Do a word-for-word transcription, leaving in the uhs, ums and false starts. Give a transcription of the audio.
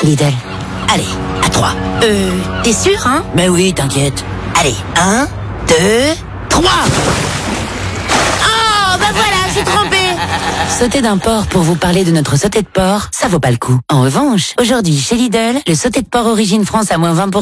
Lidl. Allez, à trois. Euh, t'es sûr, hein? Mais oui, t'inquiète. Allez, un, deux, trois. Oh, bah voilà, j'ai trompé. Sauter d'un porc pour vous parler de notre sauté de porc, ça vaut pas le coup. En revanche, aujourd'hui chez Lidl, le sauté de porc origine France à moins vingt pour cent